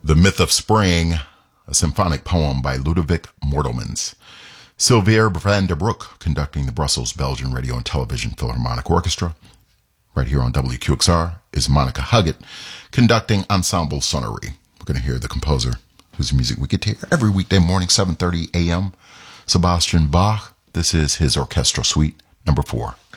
The Myth of Spring, a symphonic poem by Ludovic Mortelmans. Sylvier van der Broek conducting the Brussels Belgian Radio and Television Philharmonic Orchestra. Right here on WQXR is Monica Huggett conducting Ensemble Sonnerie. We're going to hear the composer whose music we get to hear every weekday morning, 7:30 a.m. Sebastian Bach. This is his orchestral suite, number 4.